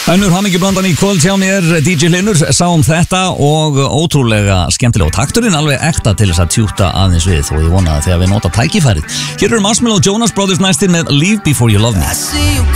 Önnur hamingjublondan í kvöld hjá mér, DJ Hlynur, sáum þetta og ótrúlega skemmtilega og takturinn alveg ekta til þess að tjúta aðeins við og ég vona það þegar við nota tækifærið. Hér eru Marshmello og Jonas Brothers næstir með Leave Before You Love Me.